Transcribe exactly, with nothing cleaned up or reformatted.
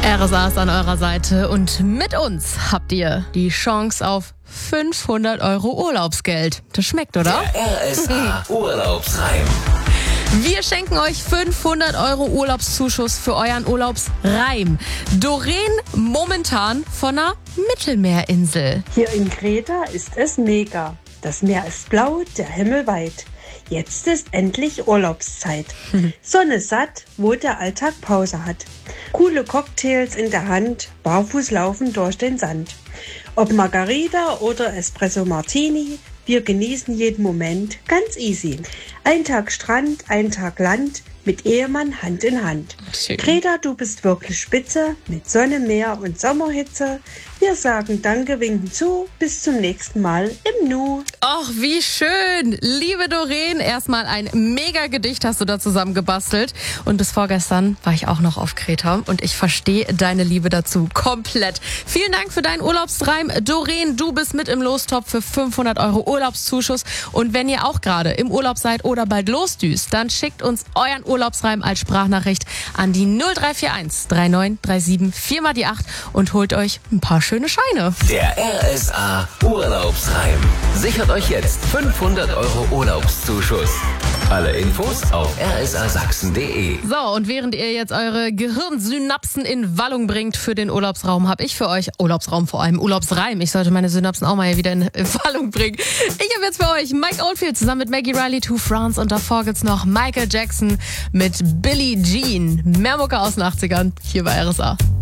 R S A ist an eurer Seite und mit uns habt ihr die Chance auf fünfhundert Euro Urlaubsgeld. Das schmeckt, oder? Der R S A Urlaubsreim. Wir schenken euch fünfhundert Euro Urlaubszuschuss für euren Urlaubsreim. Doreen momentan von einer Mittelmeerinsel. Hier in Kreta ist es mega. Das Meer ist blau, der Himmel weit. Jetzt ist endlich Urlaubszeit. Sonne satt, wo der Alltag Pause hat. Coole Cocktails in der Hand, barfuß laufen durch den Sand. Ob Margarita oder Espresso Martini, wir genießen jeden Moment ganz easy. Ein Tag Strand, ein Tag Land, mit Ehemann Hand in Hand. Schön. Greta, du bist wirklich spitze, mit Sonne, Meer und Sommerhitze. Wir sagen Danke, winken zu, bis zum nächsten Mal im Nu. Ach, wie schön. Liebe Doreen, erstmal ein mega Gedicht hast du da zusammen gebastelt. Und bis vorgestern war ich auch noch auf Kreta und ich verstehe deine Liebe dazu komplett. Vielen Dank für deinen Urlaubsreim. Doreen, du bist mit im Lostopf für fünfhundert Euro Urlaubszuschuss. Und wenn ihr auch gerade im Urlaub seid oder bald losdüst, dann schickt uns euren Urlaubsreim als Sprachnachricht an die null drei vier eins drei neun drei sieben vier mal die acht und holt euch ein paar schöne Scheine. Der R S A Urlaubsreim. Sichert euch jetzt fünfhundert Euro Urlaubszuschuss. Alle Infos auf r s a sachsen punkt d e. So, und während ihr jetzt eure Gehirnsynapsen in Wallung bringt für den Urlaubsraum, habe ich für euch, Urlaubsraum vor allem, Urlaubsreim. Ich sollte meine Synapsen auch mal hier wieder in Wallung bringen. Ich habe jetzt für euch Mike Oldfield zusammen mit Maggie Riley, To France, und davor gibt's noch Michael Jackson mit Billie Jean. Mehr Mucke aus den achtzigern, hier bei R S A.